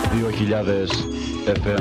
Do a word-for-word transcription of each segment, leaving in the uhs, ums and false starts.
δύο χιλιάδες εφ εμ.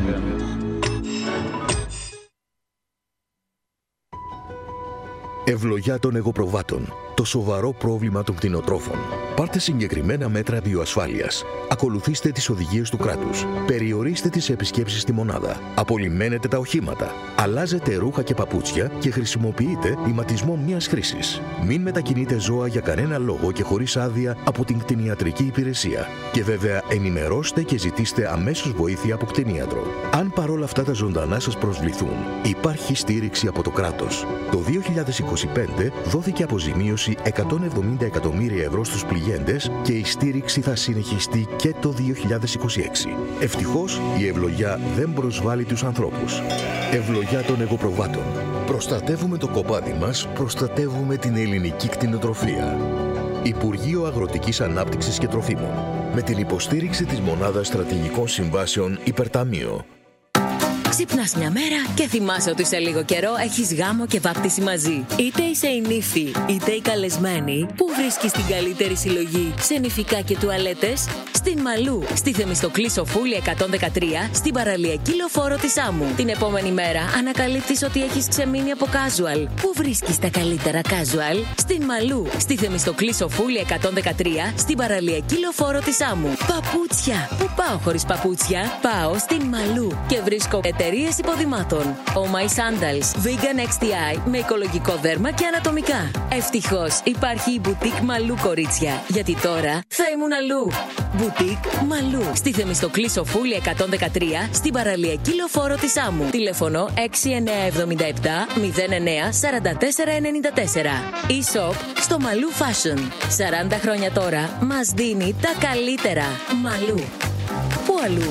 Ευλογιά των εγωπροβάτων. Το σοβαρό πρόβλημα των κτηνοτρόφων. Πάρτε συγκεκριμένα μέτρα βιοασφάλειας. Ακολουθήστε τις οδηγίες του κράτους. Περιορίστε τις επισκέψεις στη μονάδα. Απολυμμένετε τα οχήματα. Αλλάζετε ρούχα και παπούτσια και χρησιμοποιείτε ηματισμό μίας χρήσης. Μην μετακινείτε ζώα για κανένα λόγο και χωρίς άδεια από την κτηνιατρική υπηρεσία. Και βέβαια ενημερώστε και ζητήστε αμέσως βοήθεια από κτηνίατρο. Αν παρόλα αυτά τα ζωντανά σας προσβληθούν, υπάρχει στήριξη από το κράτος. Το δύο χιλιάδες είκοσι πέντε δόθηκε αποζημίωση εκατόν εβδομήντα εκατομμύρια ευρώ στους πληγέντες και η στήριξη θα συνεχιστεί και το δύο χιλιάδες είκοσι έξι. Ευτυχώς, η ευλογιά δεν προσβάλλει τους ανθρώπους. Ευλογιά των εγωπροβάτων. Προστατεύουμε το κοπάδι μας, προστατεύουμε την ελληνική κτηνοτροφία. Υπουργείο Αγροτικής Ανάπτυξης και Τροφίμων. Με την υποστήριξη της Μονάδας Στρατηγικών Συμβάσεων Υπερταμείο. Ξυπνάς μια μέρα και θυμάσαι ότι σε λίγο καιρό έχεις γάμο και βάπτιση μαζί. Είτε είσαι η νύφη, είτε η καλεσμένη, που βρίσκεις την καλύτερη συλλογή σε νηφικά και τουαλέτες? Στην Μαλού, στη Θεμιστοκλή Σοφούλη εκατόν δεκατρία, στην παραλιακή λεωφόρο της Άμμου. Την επόμενη μέρα ανακαλύπτεις ότι έχεις ξεμείνει από casual. Πού βρίσκεις τα καλύτερα casual? Στην Μαλού, στη Θεμιστοκλή Σοφούλη εκατόν δεκατρία, στην παραλιακή λεωφόρο της Άμμου. Παπούτσια. Πού πάω χωρίς παπούτσια? Πάω στην Μαλού και βρίσκω εταιρείες υποδημάτων. Oh My Sandals, Vegan εξ τι άι με οικολογικό δέρμα και ανατομικά. Ευτυχώς υπάρχει η Boutique Μαλού, κορίτσια, γιατί τώρα θα ήμουν αλλού. Boutique Μαλού, στη Θεμιστοκλή Σοφούλη εκατόν δεκατρία, στην παραλιακή λεωφόρο της Άμμου. Τηλέφωνο έξι εννιά εβδομήντα επτά μηδέν εννιά σαράντα τέσσερα ενενήντα τέσσερα. E-shop στο Μαλού Fashion. σαράντα χρόνια τώρα μας δίνει τα καλύτερα. Μαλού. Πού αλλού?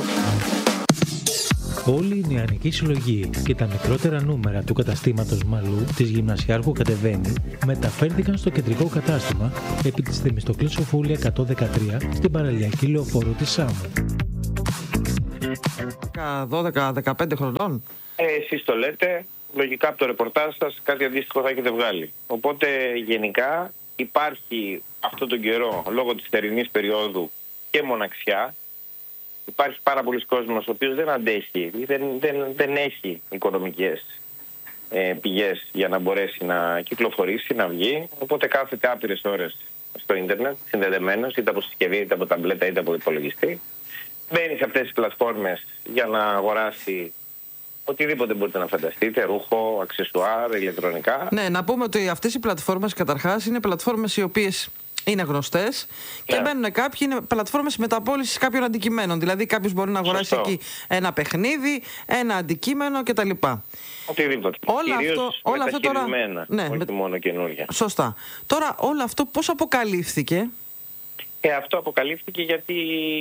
Όλη η νεανική συλλογή και τα μικρότερα νούμερα του καταστήματος Μαλού της Γυμνασιάρχου Κατεβαίνει μεταφέρθηκαν στο κεντρικό κατάστημα επί της Θεμιστοκλής Σοφούλη εκατόν δεκατρία στην παραλιακή λεωφόρο της Άμμου. δώδεκα δεκαπέντε χρονών. Ε, εσείς το λέτε, λογικά από το ρεπορτάζ σας κάτι αντίστοιχο θα έχετε βγάλει. Οπότε γενικά υπάρχει αυτόν τον καιρό, λόγω της θερινής περίοδου και μοναξιά, υπάρχει πάρα πολλοί κόσμος ο οποίος δεν αντέχει, δεν, δεν, δεν έχει οικονομικές ε, πηγές για να μπορέσει να κυκλοφορήσει, να βγει. Οπότε κάθεται άπειρες ώρες στο ίντερνετ, συνδεδεμένος, είτε από συσκευή, είτε από ταμπλέτα, είτε από υπολογιστή. Μπαίνει σε αυτές τις πλατφόρμες για να αγοράσει οτιδήποτε μπορείτε να φανταστείτε, ρούχο, αξεσουάρ, ηλεκτρονικά. Ναι, να πούμε ότι αυτές οι πλατφόρμες καταρχάς είναι πλατφόρμες οι οποίες είναι γνωστές και yeah. μπαίνουν κάποιοι, είναι πλατφόρμες μεταπώλησης κάποιων αντικειμένων. Δηλαδή κάποιος μπορεί να αγοράσει Σωστό. εκεί ένα παιχνίδι, ένα αντικείμενο κτλ. Οτιδήποτε. Όλα αυτό, όλα αυτό τώρα. Ναι, όχι με... μόνο καινούργια. Σωστά. Τώρα όλο αυτό πώς αποκαλύφθηκε? Ε, αυτό αποκαλύφθηκε γιατί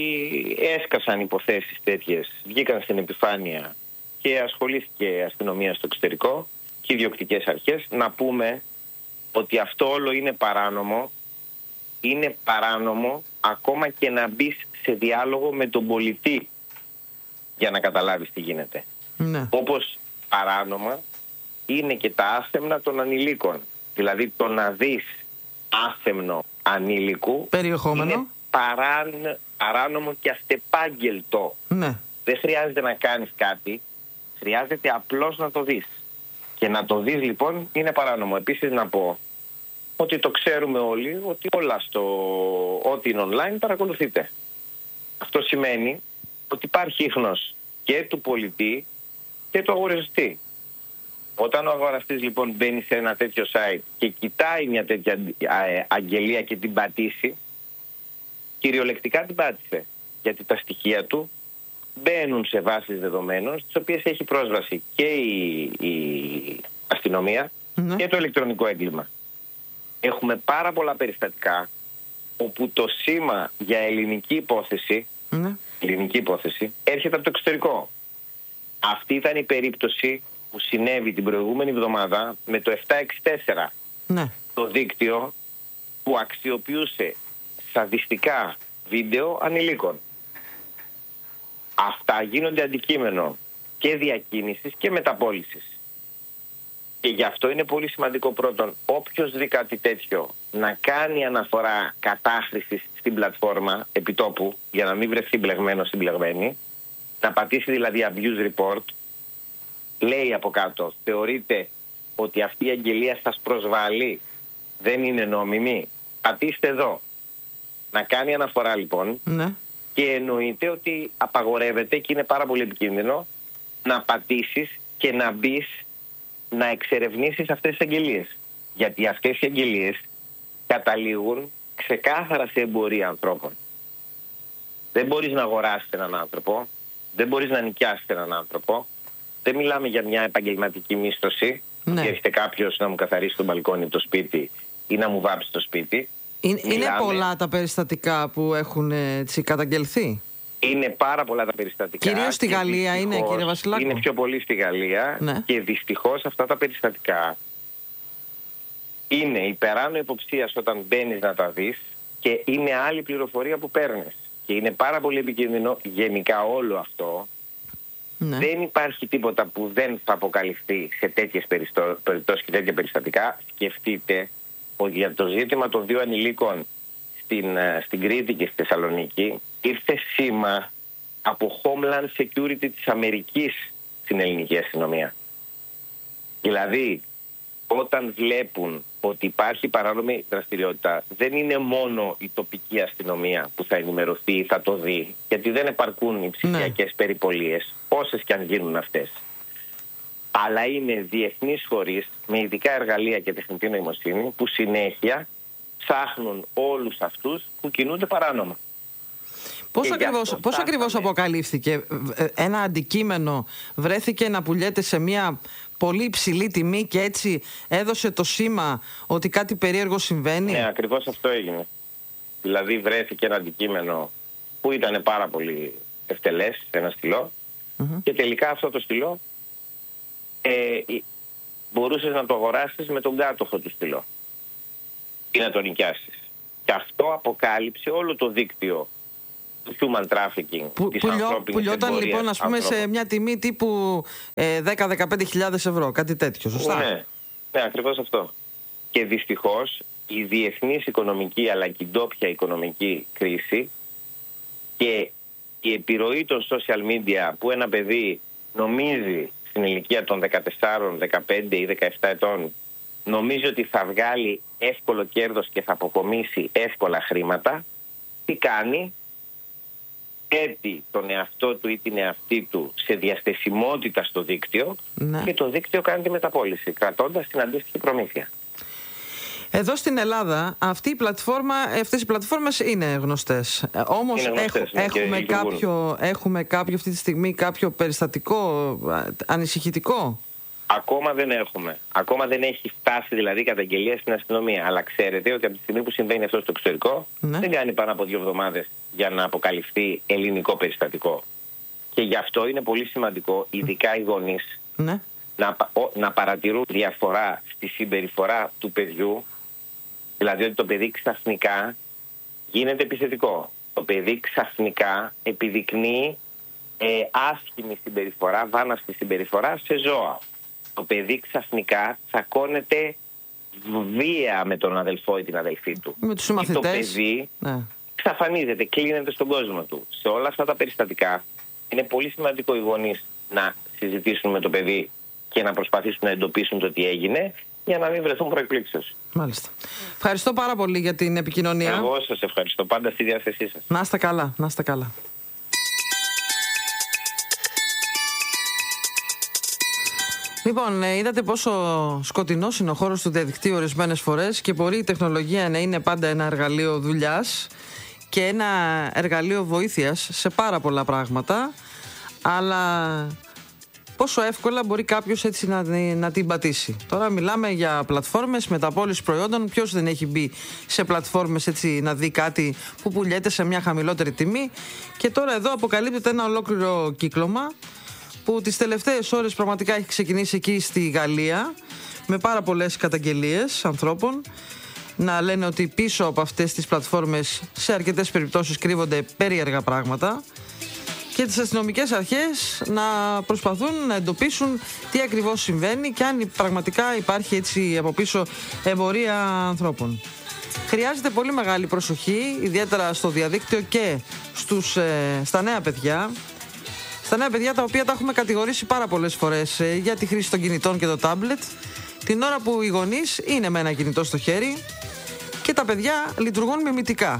έσκασαν υποθέσεις τέτοιες, βγήκαν στην επιφάνεια και ασχολήθηκε η αστυνομία στο εξωτερικό και οι ιδιοκτικές αρχές. Να πούμε ότι αυτό όλο είναι παράνομο. Είναι παράνομο ακόμα και να μπεις σε διάλογο με τον πολιτή για να καταλάβεις τι γίνεται. Ναι. Όπως παράνομα είναι και τα άσεμνα των ανηλίκων. Δηλαδή το να δεις άσεμνο ανήλικου περιεχόμενο είναι παράν, παράνομο και αστεπάγγελτο. Ναι. Δεν χρειάζεται να κάνεις κάτι, χρειάζεται απλώς να το δεις. Και να το δεις λοιπόν είναι παράνομο. Επίσης να πω ότι το ξέρουμε όλοι ότι όλα στο ό,τι είναι online παρακολουθείτε. Αυτό σημαίνει ότι υπάρχει ίχνος και του πολιτή και του αγοραστή. Όταν ο αγοραστής λοιπόν μπαίνει σε ένα τέτοιο site και κοιτάει μια τέτοια αγγελία και την πατήσει, κυριολεκτικά την πάτησε. Γιατί τα στοιχεία του μπαίνουν σε βάσεις δεδομένων στις οποίες έχει πρόσβαση και η, η αστυνομία ναι. και το ηλεκτρονικό έγκλημα. Έχουμε πάρα πολλά περιστατικά όπου το σήμα για ελληνική υπόθεση, ναι. ελληνική υπόθεση έρχεται από το εξωτερικό. Αυτή ήταν η περίπτωση που συνέβη την προηγούμενη εβδομάδα με το επτακόσια εξήντα τέσσερα. Ναι. Το δίκτυο που αξιοποιούσε σαδιστικά βίντεο ανηλίκων. Αυτά γίνονται αντικείμενο και διακίνησης και μεταπώλησης. Και γι' αυτό είναι πολύ σημαντικό πρώτον, όποιος δει κάτι τέτοιο, να κάνει αναφορά κατάχρησης στην πλατφόρμα επιτόπου, για να μην βρεθεί μπλεγμένος ή μπλεγμένη, να πατήσει δηλαδή abuse report, λέει από κάτω, θεωρείτε ότι αυτή η αγγελία σας προσβάλλει, δεν είναι νόμιμη, πατήστε εδώ. Να κάνει αναφορά λοιπόν, ναι. Και εννοείται ότι απαγορεύεται και είναι πάρα πολύ επικίνδυνο να πατήσεις και να μπεις να εξερευνήσεις αυτές τις αγγελίες. Γιατί αυτές οι αγγελίες καταλήγουν ξεκάθαρα σε εμπορία ανθρώπων. Δεν μπορείς να αγοράσεις έναν άνθρωπο, δεν μπορείς να νοικιάσεις έναν άνθρωπο, δεν μιλάμε για μια επαγγελματική μίσθωση, ναι. Και έρχεται κάποιος να μου καθαρίσει το μπαλκόνι το σπίτι ή να μου βάψει το σπίτι. Είναι, είναι πολλά τα περιστατικά που έχουν έτσι καταγγελθεί. Είναι πάρα πολλά τα περιστατικά. Κυρίως στη Γαλλία είναι, κύριε Βασιλάκου. Είναι πιο πολύ στη Γαλλία, ναι. Και δυστυχώς αυτά τα περιστατικά είναι υπεράνω υποψίας όταν μπαίνεις να τα δεις και είναι άλλη πληροφορία που παίρνεις. Και είναι πάρα πολύ επικίνδυνο γενικά όλο αυτό. Ναι. Δεν υπάρχει τίποτα που δεν θα αποκαλυφθεί σε τέτοιες περιπτώσεις και τέτοια περιστατικά. Σκεφτείτε ότι για το ζήτημα των δύο ανηλίκων στην, στην Κρήτη και στη Θεσσαλονίκη ήρθε σήμα από Homeland Security της Αμερικής στην ελληνική αστυνομία. Δηλαδή, όταν βλέπουν ότι υπάρχει παράνομη δραστηριότητα, δεν είναι μόνο η τοπική αστυνομία που θα ενημερωθεί ή θα το δει, γιατί δεν επαρκούν οι ψηφιακές, ναι. Περιπολίες, όσες και αν γίνουν αυτές. Αλλά είναι διεθνείς φορείς με ειδικά εργαλεία και τεχνητή νοημοσύνη που συνέχεια ψάχνουν όλους αυτούς που κινούνται παράνομα. Πώς ακριβώς, πώς ακριβώς αποκαλύφθηκε? Ένα αντικείμενο βρέθηκε να πουλιέται σε μια πολύ υψηλή τιμή και έτσι έδωσε το σήμα ότι κάτι περίεργο συμβαίνει? Ναι, ακριβώς αυτό έγινε. Δηλαδή βρέθηκε ένα αντικείμενο που ήταν πάρα πολύ ευτελές, ένα στυλό, mm-hmm. Και τελικά αυτό το στυλό ε, μπορούσες να το αγοράσεις με τον κάτοχο του στυλό ή να το νοικιάσεις. Και αυτό αποκάλυψε όλο το δίκτυο του human trafficking, που, της που ανθρώπινης λιώταν εμπορίας λοιπόν, ας πούμε, ανθρώπων. Σε μια τιμή τύπου ε, δέκα με δεκαπέντε χιλιάδες ευρώ, κάτι τέτοιο, σωστά? Ναι, ναι, ακριβώς αυτό. Και δυστυχώς η διεθνής οικονομική αλλά και η ντόπια οικονομική κρίση και η επιρροή των social media που ένα παιδί νομίζει στην ηλικία των δεκατεσσάρων, δεκαπέντε ή δεκαεπτά ετών, νομίζει ότι θα βγάλει εύκολο κέρδος και θα αποκομίσει εύκολα χρήματα, τι κάνει? Θέτει τον εαυτό του ή την εαυτή του σε διαστεσιμότητα στο δίκτυο, ναι. Και το δίκτυο κάνει τη μεταπώληση, κρατώντας την αντίστοιχη προμήθεια. Εδώ στην Ελλάδα αυτή η πλατφόρμα, αυτές οι πλατφόρμες είναι γνωστές. Όμως είναι γνωστές, έχ, ναι, έχουμε, κάποιο, έχουμε κάποιο αυτή τη στιγμή κάποιο περιστατικό ανησυχητικό? Ακόμα δεν έχουμε. Ακόμα δεν έχει φτάσει δηλαδή καταγγελία στην αστυνομία. Αλλά ξέρετε ότι από τη στιγμή που συμβαίνει αυτό στο εξωτερικό, ναι. Δεν κάνει πάνω από δύο εβδομάδες για να αποκαλυφθεί ελληνικό περιστατικό. Και γι' αυτό είναι πολύ σημαντικό, ειδικά οι γονείς, ναι. να, να παρατηρούν διαφορά στη συμπεριφορά του παιδιού. Δηλαδή ότι το παιδί ξαφνικά γίνεται επιθετικό. Το παιδί ξαφνικά επιδεικνύει ε, άσχημη συμπεριφορά, βάναυστη συμπεριφορά σε ζώα. Το παιδί ξαφνικά τσακώνεται βία με τον αδελφό ή την αδελφή του. Με τους συμμαθητές. Και το παιδί, ναι. Εξαφανίζεται, κλείνεται στον κόσμο του. Σε όλα αυτά τα περιστατικά είναι πολύ σημαντικό οι γονείς να συζητήσουν με το παιδί και να προσπαθήσουν να εντοπίσουν το τι έγινε, για να μην βρεθούν προεκπλήξεις. Μάλιστα. Ευχαριστώ πάρα πολύ για την επικοινωνία. Εγώ σας ευχαριστώ. Πάντα στη διάθεσή σας. Να είστε καλά, να είστε καλά. Λοιπόν, είδατε πόσο σκοτεινός είναι ο χώρος του διαδικτύου ορισμένες φορές και μπορεί η τεχνολογία να είναι πάντα ένα εργαλείο δουλειάς και ένα εργαλείο βοήθειας σε πάρα πολλά πράγματα, αλλά πόσο εύκολα μπορεί κάποιος έτσι να, να την πατήσει. Τώρα μιλάμε για πλατφόρμες μεταπώλησης προϊόντων. Ποιος δεν έχει μπει σε πλατφόρμες έτσι να δει κάτι που πουλιέται σε μια χαμηλότερη τιμή? Και τώρα εδώ αποκαλύπτεται ένα ολόκληρο κύκλωμα που τις τελευταίες ώρες πραγματικά έχει ξεκινήσει εκεί στη Γαλλία, με πάρα πολλές καταγγελίες ανθρώπων να λένε ότι πίσω από αυτές τις πλατφόρμες σε αρκετές περιπτώσεις κρύβονται περίεργα πράγματα και τις αστυνομικές αρχές να προσπαθούν να εντοπίσουν τι ακριβώς συμβαίνει και αν πραγματικά υπάρχει έτσι από πίσω εμπορία ανθρώπων. Χρειάζεται πολύ μεγάλη προσοχή, ιδιαίτερα στο διαδίκτυο και στους, ε, στα νέα παιδιά. Στα νέα παιδιά τα οποία τα έχουμε κατηγορήσει πάρα πολλές φορές ε, για τη χρήση των κινητών και το τάμπλετ, την ώρα που οι γονείς είναι με ένα κινητό στο χέρι και τα παιδιά λειτουργούν μιμητικά.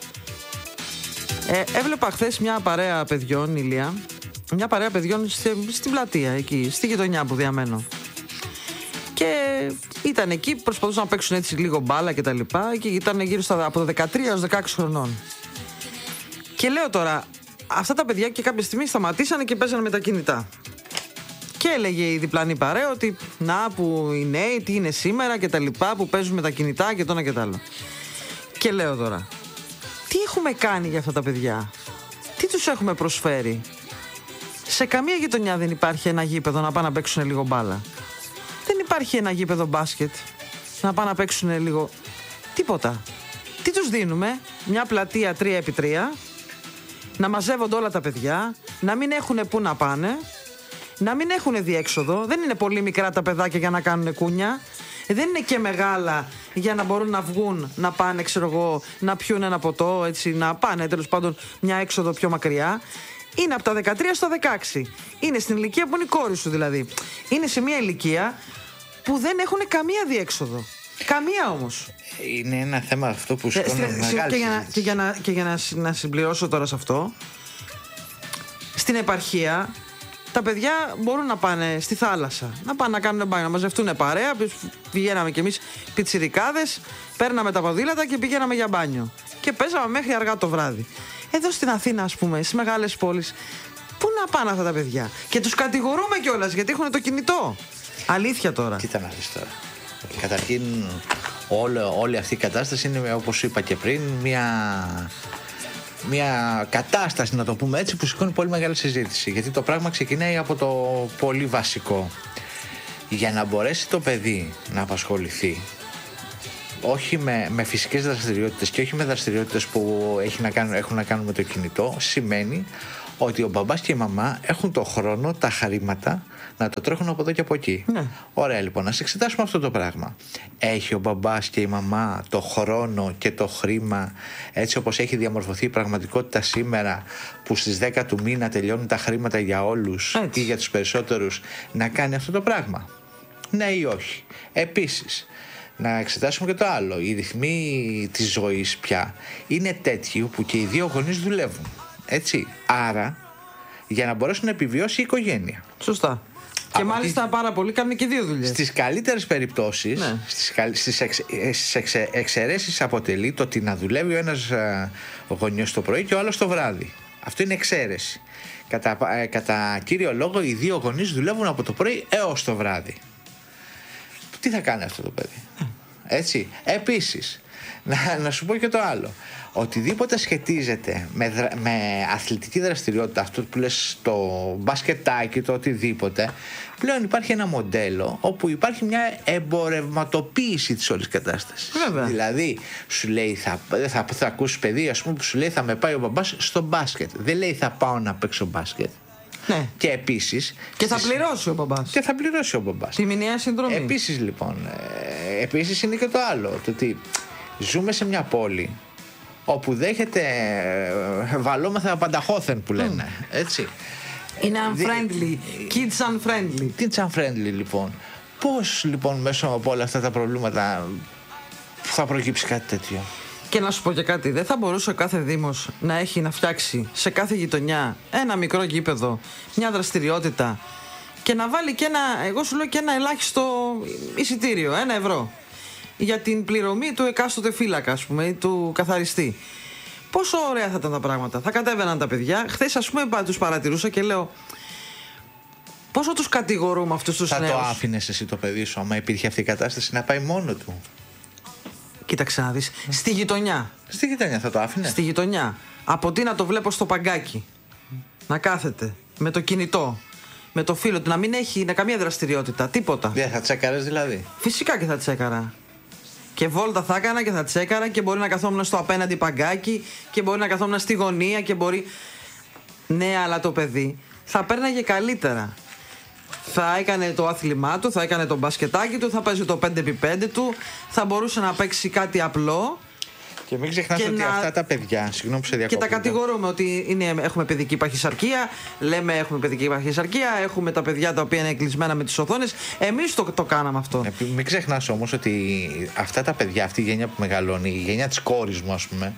Ε, έβλεπα χθες μια παρέα παιδιών, Ηλία, μια παρέα παιδιών στη, στην πλατεία, εκεί, στη γειτονιά που διαμένω. Και ήταν εκεί, προσπαθούσαν να παίξουν έτσι λίγο μπάλα και τα λοιπά και ήταν γύρω στα, από δεκατρία έως δεκαέξι χρονών. Και λέω τώρα, αυτά τα παιδιά και κάποια στιγμή σταματήσανε και παίζανε με τα κινητά. Και έλεγε η διπλανή παρέα ότι να που οι νέοι, τι είναι σήμερα και τα λοιπά που παίζουν με τα κινητά και το ένα και το άλλο. Και λέω τώρα, τι έχουμε κάνει για αυτά τα παιδιά, τι τους έχουμε προσφέρει? Σε καμία γειτονιά δεν υπάρχει ένα γήπεδο να πάνε να παίξουν λίγο μπάλα. Δεν υπάρχει ένα γήπεδο μπάσκετ να πάνε να παίξουν λίγο. Τίποτα. Τι τους δίνουμε? Μια πλατεία τρία επί τρία, να μαζεύονται όλα τα παιδιά, να μην έχουν πού να πάνε, να μην έχουν διέξοδο. Δεν είναι πολύ μικρά τα παιδάκια για να κάνουν κούνια. Δεν είναι και μεγάλα για να μπορούν να βγουν, να πάνε, ξέρω εγώ, να πιούν ένα ποτό, έτσι, να πάνε τέλος πάντων μια έξοδο πιο μακριά. Είναι από τα δεκατρία στο δεκαέξι. Είναι στην ηλικία που είναι η κόρη σου δηλαδή. Είναι σε μια ηλικία που δεν έχουν καμία διέξοδο. Καμία όμως. Είναι ένα θέμα αυτό που σκόνω ε, μεγάλη και για, να, και για, να, και για να, να συμπληρώσω τώρα σε αυτό, στην επαρχία τα παιδιά μπορούν να πάνε στη θάλασσα, να πάνε να κάνουν μπάνιο, να μαζευτούν παρέα. Πηγαίναμε κι εμείς πιτσιρικάδες, παίρναμε τα ποδήλατα και πηγαίναμε για μπάνιο. Και παίζαμε μέχρι αργά το βράδυ. Εδώ στην Αθήνα, ας πούμε, στις μεγάλες πόλεις, πού να πάνε αυτά τα παιδιά? Και τους κατηγορούμε κιόλας γιατί έχουν το κινητό. Αλήθεια τώρα. Κοίτα να δεις τώρα. Καταρχήν, όλη, όλη αυτή η κατάσταση είναι, όπως είπα και πριν, μια, μια κατάσταση, να το πούμε έτσι, που σηκώνει πολύ μεγάλη συζήτηση. Γιατί το πράγμα ξεκινάει από το πολύ βασικό. Για να μπορέσει το παιδί να απασχοληθεί, όχι με, με φυσικές δραστηριότητες και όχι με δραστηριότητες που έχει να κάνουν, έχουν να κάνουν με το κινητό, σημαίνει ότι ο μπαμπάς και η μαμά έχουν το χρόνο, τα χρήματα να το τρέχουν από εδώ και από εκεί. Ναι. Ωραία, λοιπόν, να εξετάσουμε αυτό το πράγμα. Έχει ο μπαμπάς και η μαμά το χρόνο και το χρήμα, έτσι όπως έχει διαμορφωθεί η πραγματικότητα σήμερα, που στις δέκα του μήνα τελειώνουν τα χρήματα για όλους, έτσι, ή για τους περισσότερους, να κάνει αυτό το πράγμα? Ναι ή όχι? Επίσης, να εξετάσουμε και το άλλο. Οι ρυθμοί της ζωής πια είναι τέτοιοι που και οι δύο γονείς δουλεύουν. Έτσι. Άρα, για να μπορέσουν να επιβιώσει η οικογένεια. Σωστά. Και από μάλιστα τις... πάρα πολύ κάνουν και δύο δουλειές. Στις καλύτερες περιπτώσεις, ναι, στις, στις, εξ, στις εξ, εξαιρέσεις αποτελεί το ότι να δουλεύει ο ένας γονιός το πρωί και ο άλλος το βράδυ. Αυτό είναι εξαίρεση. Κατά, ε, κατά κύριο λόγο, οι δύο γονείς δουλεύουν από το πρωί έως το βράδυ. Τι θα κάνει αυτό το παιδί? Έτσι. Επίσης, να, να σου πω και το άλλο. Οτιδήποτε σχετίζεται με, με αθλητική δραστηριότητα, αυτό που λες, το μπασκετάκι, το οτιδήποτε, πλέον υπάρχει ένα μοντέλο όπου υπάρχει μια εμπορευματοποίηση της όλης κατάστασης. Βέβαια. Δηλαδή, σου λέει, θα, θα, θα ακούσεις παιδί, ας πούμε, που σου λέει θα με πάει ο μπαμπάς στο μπάσκετ. Δεν λέει θα πάω να παίξω μπάσκετ. Ναι. Και επίσης. Και θα πληρώσει ο μπαμπάς. Και θα πληρώσει ο μπαμπάς. Τη μηνιαία συνδρομή. Επίσης, λοιπόν, ε, επίσης είναι και το άλλο. Το ότι ζούμε σε μια πόλη όπου δέχεται ε, βαλόμεθα πανταχώθεν που λένε. Mm. Έτσι. Είναι unfriendly. Kids unfriendly. Kids unfriendly, λοιπόν. Πώς, λοιπόν, μέσω από όλα αυτά τα προβλήματα θα προκύψει κάτι τέτοιο? Και να σου πω και κάτι, δεν θα μπορούσε ο κάθε δήμος να έχει να φτιάξει σε κάθε γειτονιά ένα μικρό γήπεδο, μια δραστηριότητα και να βάλει και ένα, εγώ σου λέω, και ένα ελάχιστο εισιτήριο, ένα ευρώ, για την πληρωμή του εκάστοτε φύλακα, ας πούμε, ή του καθαριστή. Πόσο ωραία θα ήταν τα πράγματα. Θα κατέβαιναν τα παιδιά. Χθες, ας πούμε, τους παρατηρούσα και λέω, πόσο τους κατηγορούμε αυτούς τους νέους. Θα το άφηνες εσύ το παιδί σου, άμα υπήρχε αυτή η κατάσταση, να πάει μόνο του? Κοίταξε να δεις. Mm. Στη γειτονιά. Στη γειτονιά θα το άφηνε? Στη γειτονιά. Από τι να το βλέπω στο παγκάκι, να κάθεται με το κινητό, με το φίλο του, να μην έχει καμία δραστηριότητα, τίποτα. Δεν θα τσέκαρες δηλαδή? Φυσικά και θα τσέκαρα. Και βόλτα θα έκανα και θα τσέκαρα και μπορεί να καθόμουν στο απέναντι παγκάκι και μπορεί να καθόμουν στη γωνία και μπορεί. Ναι, αλλά το παιδί θα πέρναγε καλύτερα. Θα έκανε το άθλημά του, θα έκανε το μπασκετάκι του, θα παίζει το πέντε επί πέντε του, θα μπορούσε να παίξει κάτι απλό. Και μην ξεχνάς ότι να... αυτά τα παιδιά, συγγνώμη που σε διακόπτω. Και τα κατηγορούμε ότι είναι, έχουμε παιδική παχυσαρκία, λέμε έχουμε παιδική παχυσαρκία, έχουμε τα παιδιά τα οποία είναι κλεισμένα με τις οθόνες. Εμείς το, το κάναμε αυτό. Ε, μην ξεχνάς όμως ότι αυτά τα παιδιά, αυτή η γενιά που μεγαλώνει, η γενιά της κόρης μου, ας πούμε,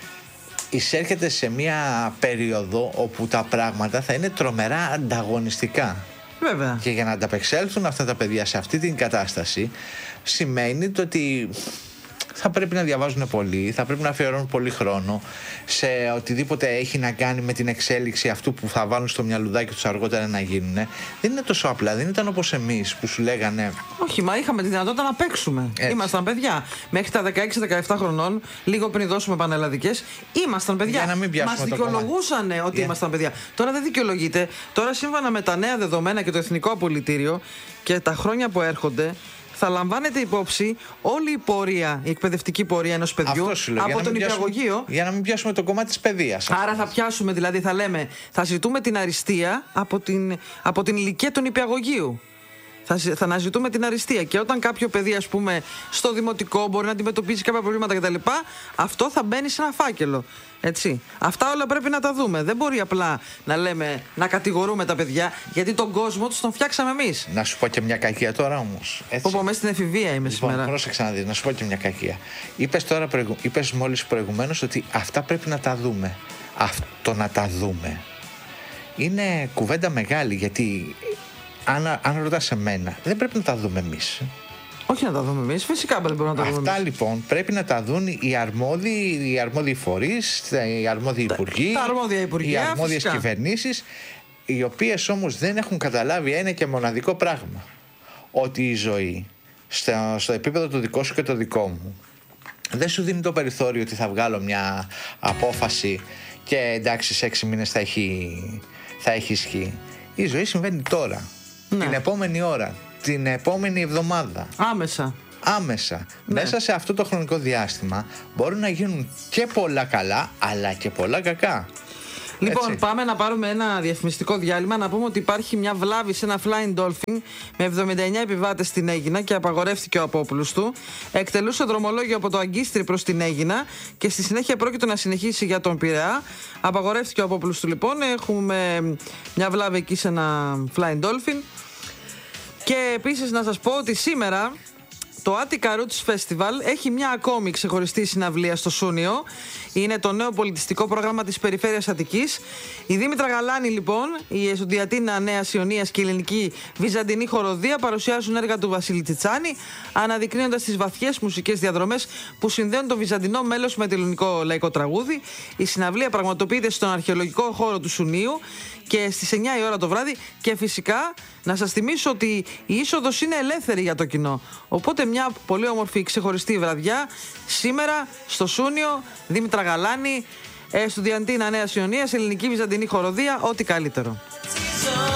εισέρχεται σε μια περίοδο όπου τα πράγματα θα είναι τρομερά ανταγωνιστικά. Βέβαια. Και για να ανταπεξέλθουν αυτά τα παιδιά σε αυτή την κατάσταση, σημαίνει το ότι θα πρέπει να διαβάζουν πολύ, θα πρέπει να αφιερώνουν πολύ χρόνο σε οτιδήποτε έχει να κάνει με την εξέλιξη αυτού που θα βάλουν στο μυαλουδάκι τους αργότερα να γίνουν. Δεν είναι τόσο απλά, δεν ήταν όπως εμείς που σου λέγανε. Όχι, μα είχαμε τη δυνατότητα να παίξουμε. Έτσι. Ήμασταν παιδιά. Μέχρι τα δεκαέξι δεκαεπτά χρονών, λίγο πριν δώσουμε πανελλαδικές, ήμασταν παιδιά. Για να μην πιάσουμε. Μας δικαιολογούσαν ότι yeah. ήμασταν παιδιά. Τώρα δεν δικαιολογείται. Τώρα, σύμφωνα με τα νέα δεδομένα και το Εθνικό Απολυτήριο και τα χρόνια που έρχονται, θα λαμβάνεται υπόψη όλη η πορεία, η εκπαιδευτική πορεία ενός παιδιού λέω, από τον υπηαγωγείο. Για να μην πιάσουμε το κομμάτι της παιδείας. Άρα θα πιάσουμε, δηλαδή θα λέμε, θα ζητούμε την αριστεία από την, από την ηλικία του νηπιαγωγείου. Θα, θα αναζητούμε την αριστεία. Και όταν κάποιο παιδί, ας πούμε, στο δημοτικό μπορεί να αντιμετωπίσει κάποια προβλήματα κτλ., αυτό θα μπαίνει σε ένα φάκελο. Έτσι. Αυτά όλα πρέπει να τα δούμε. Δεν μπορεί απλά να λέμε, να κατηγορούμε τα παιδιά, γιατί τον κόσμο τους τον φτιάξαμε εμείς. Να σου πω και μια κακία τώρα όμως. Όπω μέσα στην εφηβεία είμαι λοιπόν, σήμερα. Πρόσεξε να δεις, να σου πω και μια κακία. Είπες, τώρα, προηγου... είπες μόλις προηγουμένως ότι αυτά πρέπει να τα δούμε. Αυτό να τα δούμε είναι κουβέντα μεγάλη, γιατί αν, αν ρωτάς εμένα, δεν πρέπει να τα δούμε εμείς. Όχι να τα δούμε εμείς, φυσικά δεν μπορούμε να τα Αυτά, δούμε εμείς. Λοιπόν πρέπει να τα δουν οι αρμόδιοι, οι αρμόδιοι φορείς, οι αρμόδιοι υπουργοί, τα αρμόδια υπουργεία, οι αρμόδιες κυβερνήσεις, οι οποίες όμως δεν έχουν καταλάβει ένα και μοναδικό πράγμα. Ότι η ζωή στο, στο επίπεδο το δικό σου και το δικό μου δεν σου δίνει το περιθώριο ότι θα βγάλω μια απόφαση και εντάξει σε έξι μήνες θα έχει, θα έχει ισχύ. Η ζωή συμβαίνει τώρα, ναι. Την επόμενη ώρα, την επόμενη εβδομάδα. Άμεσα. Άμεσα. Ναι. Μέσα σε αυτό το χρονικό διάστημα μπορούν να γίνουν και πολλά καλά, αλλά και πολλά κακά. Λοιπόν, έτσι. Πάμε να πάρουμε ένα διαφημιστικό διάλειμμα. Να πούμε ότι υπάρχει μια βλάβη σε ένα Flying Dolphin με εβδομήντα εννέα επιβάτες στην Αίγινα και απαγορεύτηκε ο απόπουλος του. Εκτελούσε δρομολόγιο από το Αγκίστρι προς την Αίγινα και στη συνέχεια πρόκειται να συνεχίσει για τον Πειραιά. Απαγορεύτηκε ο απόπουλος του, λοιπόν. Έχουμε μια βλάβη εκεί σε ένα Flying Dolphin. Και επίσης να σας πω ότι σήμερα το Attica Roots Festival έχει μια ακόμη ξεχωριστή συναυλία στο Σούνιο. Είναι το νέο πολιτιστικό πρόγραμμα της Περιφέρειας Αττικής. Η Δήμητρα Γαλάνη, λοιπόν, η Εσοντιατίνα Νέας Ιωνίας και η Ελληνική Βυζαντινή Χοροδία παρουσιάζουν έργα του Βασίλη Τσιτσάνη, αναδεικνύοντας τις βαθιές μουσικές διαδρομές που συνδέουν το βυζαντινό μέλος με το ελληνικό λαϊκό τραγούδι. Η συναυλία πραγματοποιείται στον αρχαιολογικό χώρο του Σουνίου και στις εννιά η ώρα το βράδυ. Και φυσικά να σας θυμίσω ότι η είσοδος είναι ελεύθερη για το κοινό. Οπότε μια πολύ όμορφη ξεχωριστή βραδιά σήμερα στο Σούνιο. Δήμητρα Γαλάνη, Εστουδιαντίνα Νέας Ιωνίας, Ελληνική Βυζαντινή Χοροδία, ό,τι καλύτερο.